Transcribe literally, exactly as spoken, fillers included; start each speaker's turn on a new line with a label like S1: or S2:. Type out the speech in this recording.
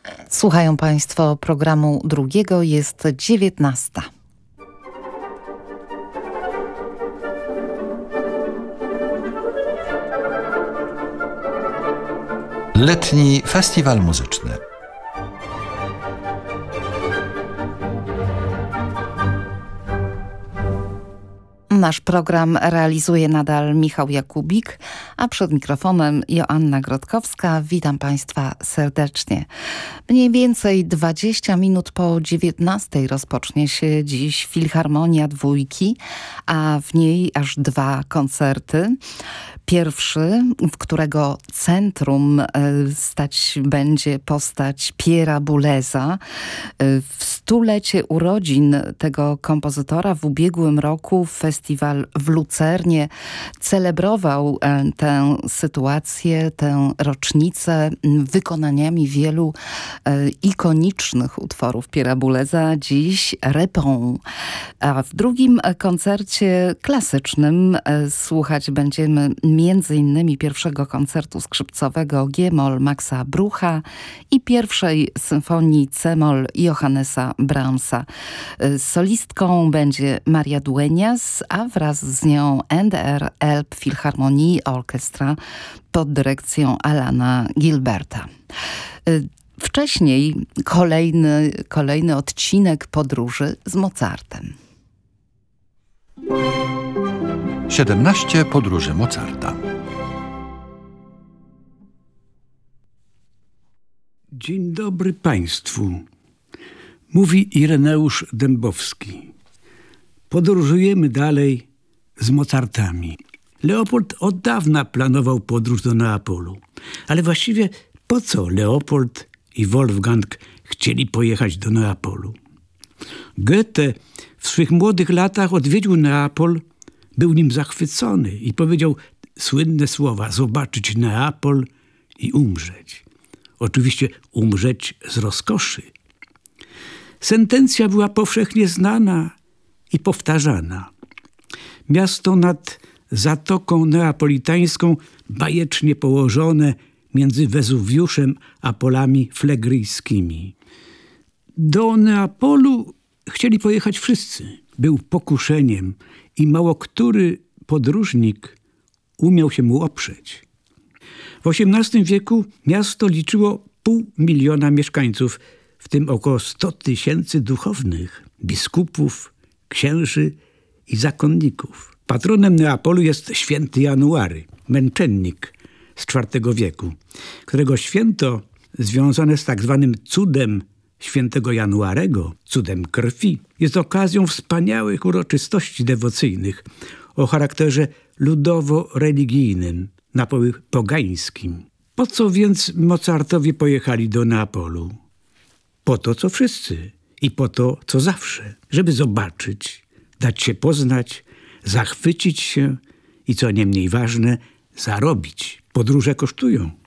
S1: Słuchają Państwo programu drugiego, jest dziewiętnasta.
S2: Letni Festiwal Muzyczny.
S1: Nasz program realizuje nadal Michał Jakubik, a przed mikrofonem Joanna Grotkowska. Witam Państwa serdecznie. Mniej więcej dwadzieścia minut po dziewiętnastej rozpocznie się dziś Filharmonia Dwójki, a w niej aż dwa koncerty. Pierwszy, w którego centrum stać będzie postać Pierre'a Bouleza. W stulecie urodzin tego kompozytora w ubiegłym roku festiwal w Lucernie celebrował tę sytuację, tę rocznicę wykonaniami wielu ikonicznych utworów Pierre'a Bouleza. Dziś Répond. A w drugim koncercie klasycznym słuchać będziemy między innymi pierwszego koncertu skrzypcowego G-moll Maxa Brucha i pierwszej symfonii C-moll Johannesa Brahmsa. Solistką będzie Maria Dueñas, a wraz z nią N D R Elbphilharmonie Orchestra pod dyrekcją Alana Gilberta. Wcześniej kolejny, kolejny odcinek podróży z Mozartem.
S2: siedemnaście podróży Mozarta.
S3: Dzień dobry Państwu. Mówi Ireneusz Dębowski. Podróżujemy dalej z Mozartami. Leopold od dawna planował podróż do Neapolu. Ale właściwie po co Leopold i Wolfgang chcieli pojechać do Neapolu? Goethe w swych młodych latach odwiedził Neapol, był nim zachwycony i powiedział słynne słowa: zobaczyć Neapol i umrzeć. Oczywiście umrzeć z rozkoszy. Sentencja była powszechnie znana i powtarzana. Miasto nad Zatoką Neapolitańską, bajecznie położone między Wezuwiuszem a polami flegryjskimi. Do Neapolu chcieli pojechać wszyscy. Był pokuszeniem i mało który podróżnik umiał się mu oprzeć. W osiemnastym wieku miasto liczyło pół miliona mieszkańców, w tym około sto tysięcy duchownych, biskupów, księży i zakonników. Patronem Neapolu jest święty January, męczennik z czwartego wieku, którego święto związane z tak zwanym cudem świętego Januarego, cudem krwi, jest okazją wspaniałych uroczystości dewocyjnych o charakterze ludowo-religijnym, napoły pogańskim. Po co więc Mozartowie pojechali do Neapolu? Po to, co wszyscy i po to, co zawsze, żeby zobaczyć, dać się poznać, zachwycić się i, co nie mniej ważne, zarobić. Podróże kosztują.